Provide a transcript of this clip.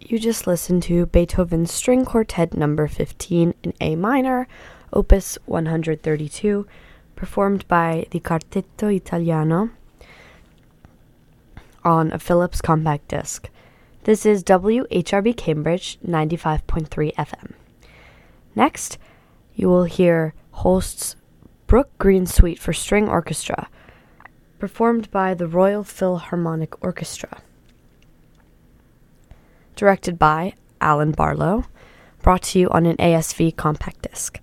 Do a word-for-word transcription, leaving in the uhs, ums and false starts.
You just listened to Beethoven's String Quartet number fifteen in A minor, opus one hundred thirty-two, performed by the Quartetto Italiano on a Philips compact disc. This is W H R B Cambridge ninety-five point three F M. Next, you will hear Holst's Brook Green Suite for String Orchestra, performed by the Royal Philharmonic Orchestra. Directed by Alan Barlow, brought to you on an A S V compact disc.